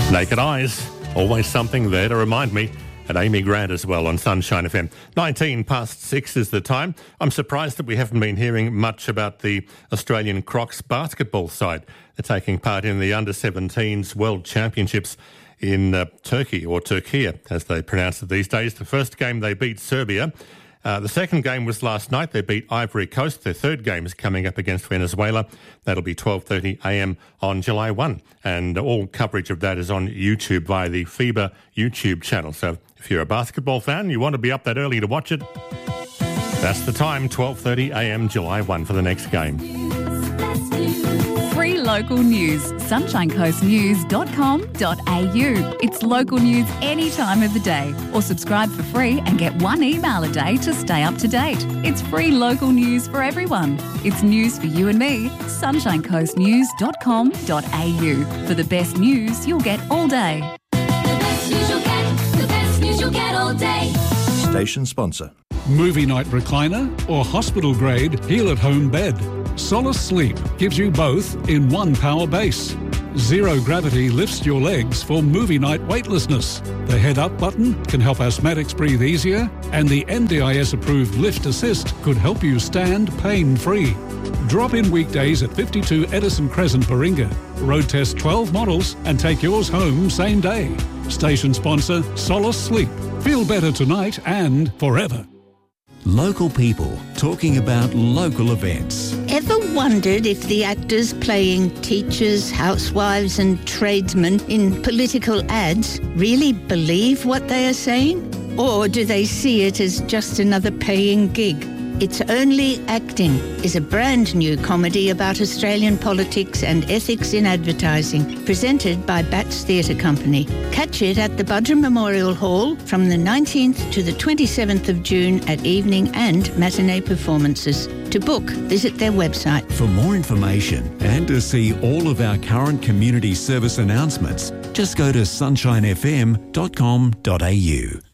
Naked Eyes, always something there to remind me. And Amy Grant as well on Sunshine FM. 19 past 6 is the time. I'm surprised that we haven't been hearing much about the Australian Crocs basketball side. They're taking part in the Under-17s World Championships in Turkey, or Turkey as they pronounce it these days. The first game they beat Serbia. The second game was last night. They beat Ivory Coast. Their third game is coming up against Venezuela. That'll be 12:30 a.m. on July 1. And all coverage of that is on YouTube via the FIBA YouTube channel. So if you're a basketball fan, you want to be up that early to watch it, that's the time, 12:30 a.m. July 1 for the next game. Free local news, sunshinecoastnews.com.au. It's local news any time of the day. Or subscribe for free and get one email a day to stay up to date. It's free local news for everyone. It's news for you and me. sunshinecoastnews.com.au. For the best news you'll get all day. The best news you'll get all day. Station sponsor. Movie night recliner or hospital grade heal-at-home bed. Solace Sleep gives you both in one power base. Zero gravity lifts your legs for movie night weightlessness. The head-up button can help asthmatics breathe easier, and the NDIS-approved Lift Assist could help you stand pain-free. Drop in weekdays at 52 Edison Crescent, Baringa. Road test 12 models and take yours home same day. Station sponsor Solace Sleep. Feel better tonight and forever. Local people talking about local events. Ever wondered if the actors playing teachers, housewives and tradesmen in political ads really believe what they are saying? Or do they see it as just another paying gig? It's Only Acting is a brand new comedy about Australian politics and ethics in advertising, presented by Bats Theatre Company. Catch it at the Budger Memorial Hall from the 19th to the 27th of June at evening and matinee performances. To book, visit their website. For more information and to see all of our current community service announcements, just go to sunshinefm.com.au.